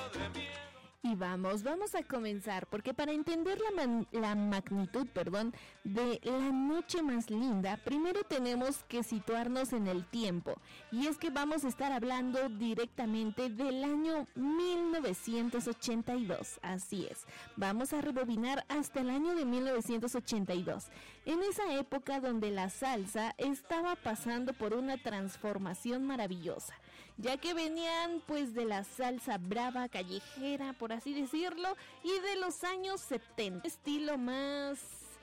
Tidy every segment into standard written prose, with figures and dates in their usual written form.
Y vamos a comenzar, porque para entender la magnitud, de la noche más linda, primero tenemos que situarnos en el tiempo. Y es que vamos a estar hablando directamente del año 1982, así es. Vamos a rebobinar hasta el año de 1982. En esa época donde la salsa estaba pasando por una transformación maravillosa, ya que venían pues de la salsa brava, callejera, por así decirlo, y de los años 70, estilo más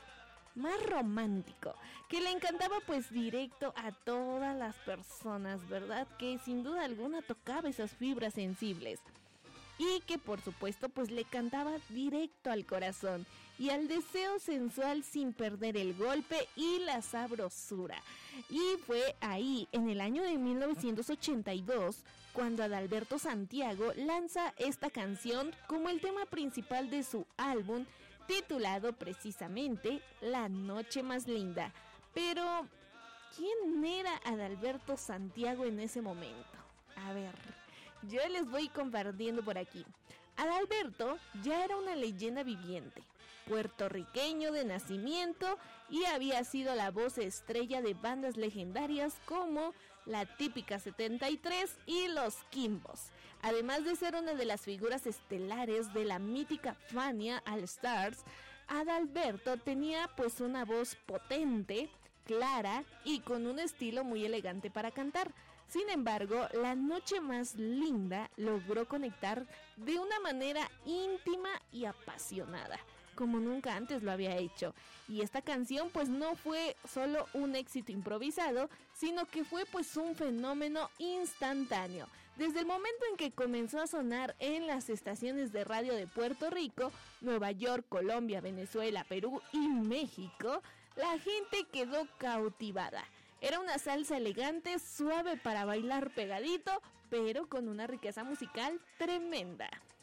romántico, que le encantaba pues directo a todas las personas, ¿verdad? Que sin duda alguna tocaba esas fibras sensibles. Y que por supuesto pues le cantaba directo al corazón y al deseo sensual sin perder el golpe y la sabrosura. Y fue ahí, en el año de 1982, cuando Adalberto Santiago lanza esta canción como el tema principal de su álbum, titulado precisamente La Noche Más Linda. Pero, ¿quién era Adalberto Santiago en ese momento? A ver, yo les voy compartiendo por aquí. Adalberto ya era una leyenda viviente, puertorriqueño de nacimiento, y había sido la voz estrella de bandas legendarias como La Típica 73 y Los Quimbos, además de ser una de las figuras estelares de la mítica Fania All Stars. Adalberto tenía pues una voz potente, clara y con un estilo muy elegante para cantar. Sin embargo, La Noche Más Linda logró conectar de una manera íntima y apasionada, como nunca antes lo había hecho. Y esta canción pues no fue solo un éxito improvisado, sino que fue pues un fenómeno instantáneo. Desde el momento en que comenzó a sonar en las estaciones de radio de Puerto Rico, Nueva York, Colombia, Venezuela, Perú y México, la gente quedó cautivada. Era una salsa elegante, suave para bailar pegadito, pero con una riqueza musical tremenda.